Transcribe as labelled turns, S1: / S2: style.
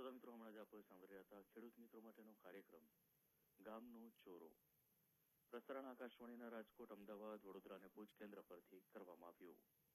S1: શ્રોતા મિત્રો, હમણાં જ આપણે સાંભળી રહ્યા હતા ખેડૂત મિત્રો માટેનો કાર્યક્રમ ગામનો ચોરો. પ્રસારણ આકાશવાણીના રાજકોટ, અમદાવાદ, વડોદરા અને ભુજ કેન્દ્ર પરથી કરવામાં આવ્યું.